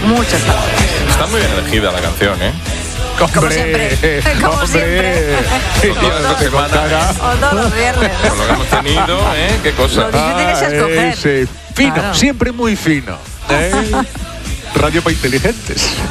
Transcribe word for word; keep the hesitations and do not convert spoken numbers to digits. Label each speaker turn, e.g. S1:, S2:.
S1: muchas palabras.
S2: Está muy bien elegida la canción, ¿eh?
S1: Como
S3: Hombre,
S1: siempre, como
S3: hombre.
S1: siempre.
S2: Todas las semanas,
S1: O todos los viernes, ¿no?
S2: con lo que hemos tenido, ¿eh? Qué cosa.
S1: Lo difícil es escoger.
S3: Ah, sí. Fino,
S1: Claro.
S3: siempre muy fino. ¿eh? Radio para inteligentes.